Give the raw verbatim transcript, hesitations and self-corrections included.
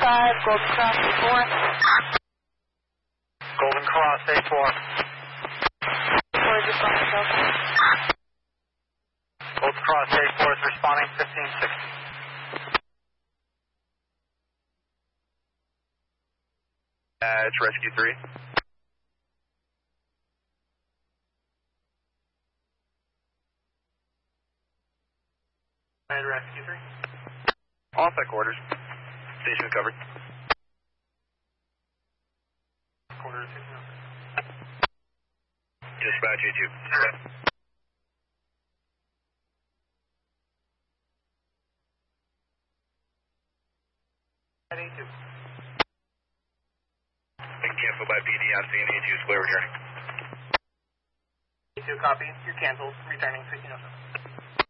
five, Golden Cross A four. Golden Cross A four. four is responding Delta. Golden Cross A four is responding fifteen sixty. Uh, it's Rescue three. And Rescue three. All sec orders. Station covered. Quarter to six. Dispatch A two. At A two. Been canceled by P D on scene. A two square returning. A two copy. You're canceled. Returning fifteen oh seven.